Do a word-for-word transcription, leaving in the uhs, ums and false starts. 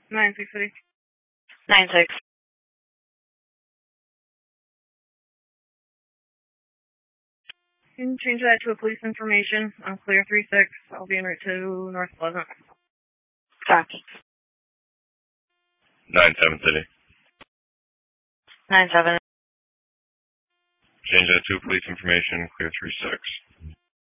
Nine six City. Nine six. You can change that to a police information on Clear three six. I'll be en route to North Pleasant. Copy. Nine seven City. Nine seven. Change that to police information, Clear three six.